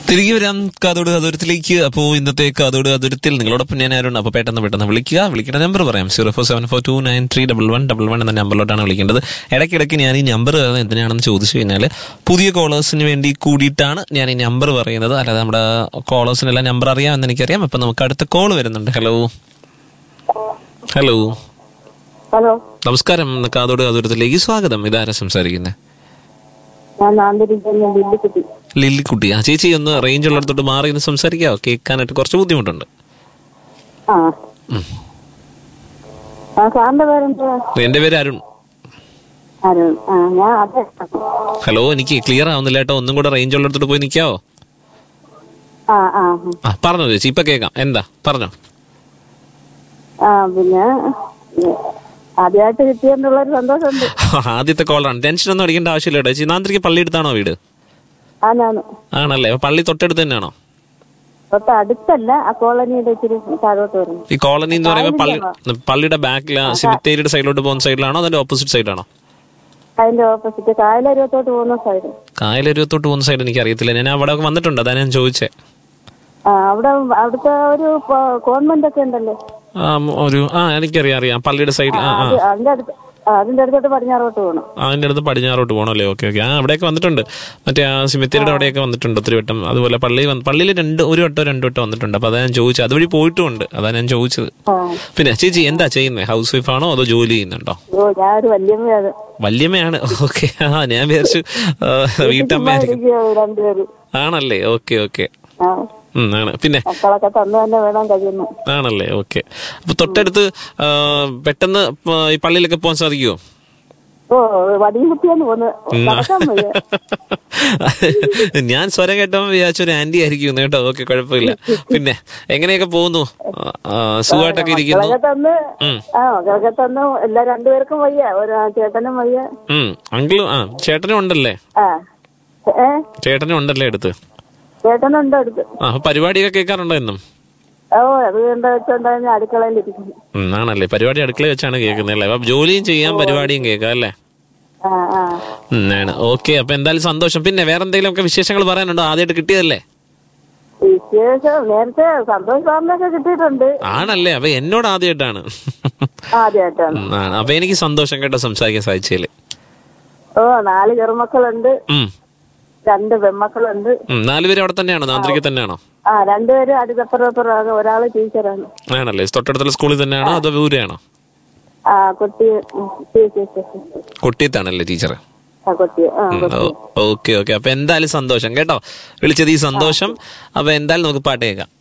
തിരികെ വരാം കാതോട് കാതോരത്തിലേക്ക്. അപ്പോൾ ഇന്നത്തെ കാതോട് കാതോരത്തിൽ നിങ്ങളോടൊപ്പം ഞാൻ ആരുണ്ട്. അപ്പോൾ പെട്ടെന്ന് വിളിക്കേണ്ട നമ്പർ പറയാം. 0474293111 എന്ന നമ്പറിലോട്ടാണ് വിളിക്കേണ്ടത്. ഇടയ്ക്കിടയ്ക്ക് ഞാൻ ഈ നമ്പർ എന്തിനാണെന്ന് ചോദിച്ചു കഴിഞ്ഞാൽ പുതിയ കോളേഴ്സിന് വേണ്ടി കൂടിയിട്ടാണ് ഞാൻ ഈ നമ്പർ പറയുന്നത്. അല്ലാതെ നമ്മുടെ കോളേഴ്സിനെല്ലാം നമ്പർ അറിയാമെന്ന് എനിക്കറിയാം. അപ്പം നമുക്ക് അടുത്ത കോൾ വരുന്നുണ്ട്. ഹലോ ഹലോ ഹലോ, നമസ്കാരം. കാതോട് കാതോരത്തിലേക്ക് സ്വാഗതം. ഇതാരാ സംസാരിക്കുന്നത്? ലില്ലിക്കുട്ടി. ആ ചേച്ചി ഒന്ന് റേഞ്ച് ഉള്ളിടത്തോട്ട് മാറി ഒന്ന് സംസാരിക്കാവോ? കേൾക്കാനായിട്ട് കുറച്ച് ബുദ്ധിമുട്ടുണ്ട്. എന്റെ പേര് അരുൺ. ഹലോ, എനിക്ക് ക്ലിയർ ആവുന്നില്ല കേട്ടോ. ഒന്നും കൂടെ റേഞ്ച് ഉള്ളിടത്തോട്ട് പോയി നിൽക്കാവോ? പറഞ്ഞോ ചേച്ചി, ഇപ്പൊ കേൾക്കാം. എന്താ പറഞ്ഞോ. പിന്നെ ആദ്യമായിട്ട് കിട്ടിയെന്നുള്ളൊരു സന്തോഷമുണ്ട്. ആദ്യത്തെ കോളാണ്. ടെൻഷൻ ഒന്നും അടിക്കേണ്ട ആവശ്യമില്ല ചേച്ചി. നാന്ത്രിക്ക് പള്ളി അടുത്താണോ വീട്? ആണല്ലേ. പള്ളി തൊട്ടടുത്ത് തന്നെയാണോ? തൊട്ടടുത്തല്ല, ആ കോളനിയുടെ ഇച്ചിരി താഴോട്ട് വരും. ഈ കോളനി എന്ന് പറയുമ്പോൾ പള്ളിയുടെ ബാക്കിൽ സിമിത്തേരിയുടെ സൈഡിലോട്ട് പോകുന്ന സൈഡിലാണോ അതിന്റെ ഓപ്പോസിറ്റ് സൈഡിലാണോ? അതിന്റെ ഓപ്പോസിറ്റ് കായലരുവത്തോട്ട് പോകുന്ന സൈഡ്. കായലരുവത്തോട്ട് പോകുന്ന സൈഡ് എനിക്ക് അറിയത്തില്ല. ഞാൻ അവിടെ വന്നിട്ടുണ്ട്, അതാണ് ഞാൻ ചോദിച്ചേ. അവിടുത്തെ ഒരു ഗവൺമെന്റ് ഒക്കെ ഉണ്ടല്ലോ എനിക്കറിയാം. പള്ളിയുടെ സൈഡിൽ അതിന്റെ അടുത്തോട്ട് പടിഞ്ഞാറോട്ട് പോകണം. അതിന്റെ അടുത്ത് പടിഞ്ഞാറോട്ട് പോകണം അല്ലേ? ഓക്കെ. അവിടെയൊക്കെ വന്നിട്ടുണ്ട്. മറ്റേ ആ സിമിത്തേരിയുടെ അവിടെയൊക്കെ വന്നിട്ടുണ്ട് ഒത്തിരി വട്ടം. അതുപോലെ പള്ളിയിൽ ഒരു വട്ടം വന്നിട്ടുണ്ട്. അപ്പൊ അതാ ഞാൻ ചോദിച്ചത്. അതുവഴി പോയിട്ടുമുണ്ട്, അതാ ഞാൻ ചോദിച്ചത്. പിന്നെ ചേച്ചി എന്താ ചെയ്യുന്നത്? ഹൗസ് വൈഫ് ആണോ അതോ ജോലി ചെയ്യുന്നുണ്ടോ? ഞാനൊരു വല്യമ്മയാണ്. വല്യമ്മയാണ്. ഓക്കെ. ഞാൻ വിചാരിച്ചു വീട്ടമ്മ ആണല്ലേ. ഓക്കെ. ആണ്. പിന്നെ ആണല്ലേ. ഓക്കെ. അപ്പൊ തൊട്ടടുത്ത് പെട്ടെന്ന് ഈ പള്ളിയിലൊക്കെ പോകാൻ സാധിക്കുമോ? ഞാൻ സ്വരം കേട്ടപ്പോ വിചാരിച്ചൊരു ആന്റി ആയിരിക്കും കേട്ടോ. ഓക്കെ, കുഴപ്പമില്ല. പിന്നെ എങ്ങനെയൊക്കെ പോകുന്നു? സുഖമായിട്ടൊക്കെ ഇരിക്കുന്നു? രണ്ടുപേർക്കും വയ്യ, ചേട്ടനും വയ്യ. അങ്കിളും ചേട്ടനും ഉണ്ടല്ലേ? ചേട്ടനും ഉണ്ടല്ലേ അടുത്ത്? ചേട്ടനുണ്ട് അടുത്ത്. പരിപാടിയൊക്കെ കേൾക്കാറുണ്ടോ എന്നും? ആണല്ലേ. പരിപാടി അടുക്കളയിൽ വെച്ചാണ് കേൾക്കുന്നത്. അപ്പൊ ജോലിയും ചെയ്യാൻ പരിപാടിയും കേൾക്കാം അല്ലേ? ഓക്കെ. അപ്പൊ എന്തായാലും സന്തോഷം. പിന്നെ വേറെ എന്തെങ്കിലും ഒക്കെ വിശേഷങ്ങൾ പറയാനുണ്ടോ? ആദ്യമായിട്ട് കിട്ടിയതല്ലേ? വിശേഷം നേരത്തെ സന്തോഷ് സാറിനൊക്കെ കിട്ടിയിട്ടുണ്ട്. ആണല്ലേ. അപ്പൊ എന്നോട് ആദ്യമായിട്ടാണ്. അപ്പൊ എനിക്ക് സന്തോഷം കേട്ടോ സംസാരിക്കാൻ സാധിച്ചതില്. 4 ചെറുമക്കളുണ്ട്, 2 പെൺമക്കളുണ്ട്. 4 പേര് അവിടെ തന്നെയാണോ? നാന്ത്രിക തന്നെയാണോ? 2 പേര് അടുത്തപ്പുറപ്പുറമാണ്. ഒരാള് ടീച്ചറാണ്. ആണല്ലേ. തൊട്ടടുത്തുള്ള സ്കൂളിൽ തന്നെയാണോ അതോ ദൂരെയാണോ? കൊട്ടിയത്താണല്ലേ ടീച്ചർ? ഓക്കെ. അപ്പൊ എന്തായാലും സന്തോഷം കേട്ടോ വിളിച്ചത്. ഈ സന്തോഷം. അപ്പൊ എന്തായാലും നമുക്ക് പാട്ട് കേൾക്കാം.